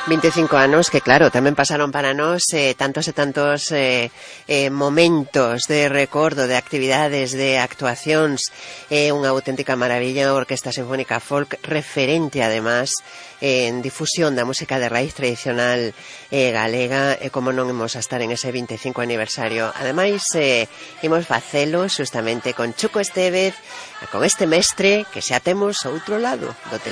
25 anos que, claro, tamén pasaron para nós tantos e tantos momentos de recordo, de actividades, de actuacións. É unha auténtica maravilla a Orquesta Sinfónica Folk, referente, además, en difusión da música de raíz tradicional galega, e como non imos a estar en ese 25 aniversario. Ademais, imos facelo xustamente con Chuco Estévez, con este mestre que xa temos outro lado do